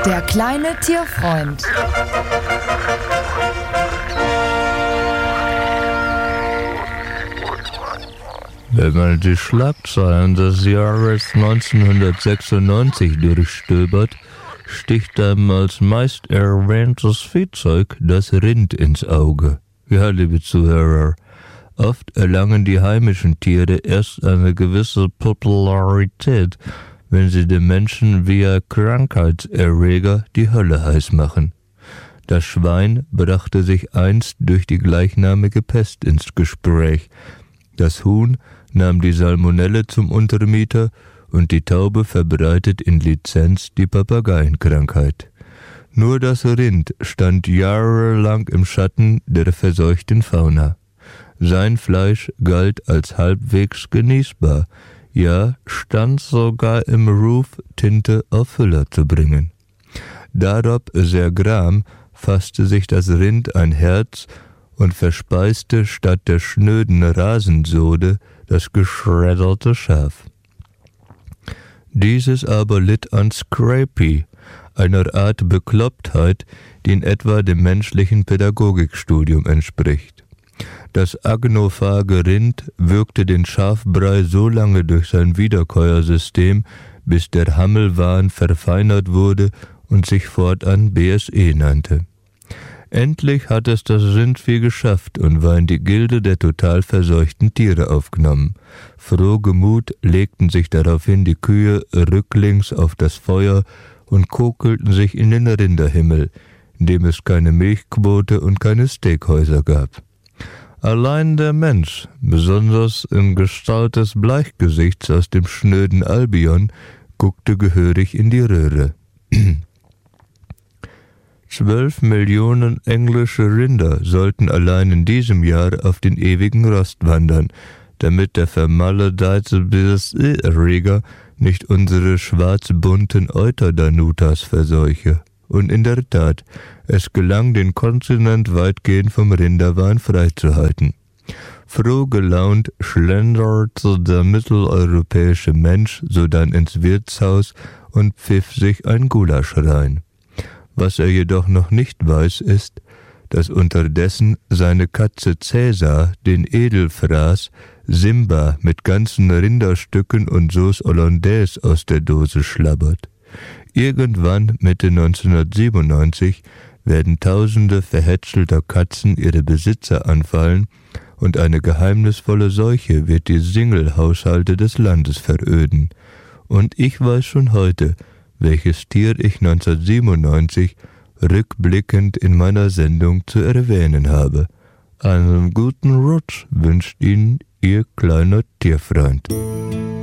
Der kleine Tierfreund. Wenn man die Schlagzeilen des Jahres 1996 durchstöbert, sticht einem als meist erwähntes Viehzeug das Rind ins Auge. Ja, liebe Zuhörer, oft erlangen die heimischen Tiere erst eine gewisse Popularität, wenn sie dem Menschen via Krankheitserreger die Hölle heiß machen. Das Schwein brachte sich einst durch die gleichnamige Pest ins Gespräch. Das Huhn nahm die Salmonelle zum Untermieter und die Taube verbreitet in Lizenz die Papageienkrankheit. Nur das Rind stand jahrelang im Schatten der verseuchten Fauna. Sein Fleisch galt als halbwegs genießbar, ja, stand sogar im Ruf, Tinte auf Füller zu bringen. Darob sehr gram fasste sich das Rind ein Herz und verspeiste statt der schnöden Rasensode das geschredderte Schaf. Dieses aber litt an Scrapie, einer Art Beklopptheit, die in etwa dem menschlichen Pädagogikstudium entspricht. Das agnophage Rind wirkte den Schafbrei so lange durch sein Wiederkäuersystem, bis der Hammelwahn verfeinert wurde und sich fortan BSE nannte. Endlich hat es das Rindvieh geschafft und war in die Gilde der total verseuchten Tiere aufgenommen. Frohgemut legten sich daraufhin die Kühe rücklings auf das Feuer und kokelten sich in den Rinderhimmel, in dem es keine Milchquote und keine Steakhäuser gab. Allein der Mensch, besonders in Gestalt des Bleichgesichts aus dem schnöden Albion, guckte gehörig in die Röhre. 12 Millionen englische Rinder sollten allein in diesem Jahr auf den ewigen Rost wandern, damit der vermaledeite BSE-Erreger nicht unsere schwarz-bunten Euterdanutas verseuche. Und in der Tat, es gelang, den Kontinent weitgehend vom Rinderwahn freizuhalten. Froh gelaunt schlenderte der mitteleuropäische Mensch sodann ins Wirtshaus und pfiff sich ein Gulasch rein. Was er jedoch noch nicht weiß, ist, dass unterdessen seine Katze Cäsar den Edelfraß Simba mit ganzen Rinderstücken und Sauce Hollandaise aus der Dose schlabbert. Irgendwann, Mitte 1997, werden Tausende verhätschelter Katzen ihre Besitzer anfallen und eine geheimnisvolle Seuche wird die Single-Haushalte des Landes veröden. Und ich weiß schon heute, welches Tier ich 1997 rückblickend in meiner Sendung zu erwähnen habe. Einen guten Rutsch wünscht Ihnen Ihr kleiner Tierfreund.